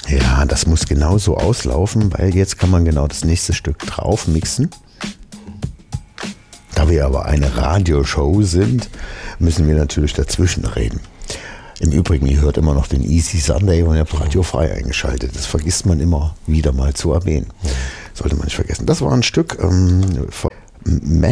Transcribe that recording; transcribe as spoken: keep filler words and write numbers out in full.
Ja, das muss genau so auslaufen, weil jetzt kann man genau das nächste Stück drauf mixen. Da wir aber eine Radioshow sind, müssen wir natürlich dazwischen reden. Im Übrigen, ihr hört immer noch den Easy Sunday und ihr habt Radio Frei eingeschaltet. Das vergisst man immer wieder mal zu erwähnen. Sollte man nicht vergessen. Das war ein Stück ähm, von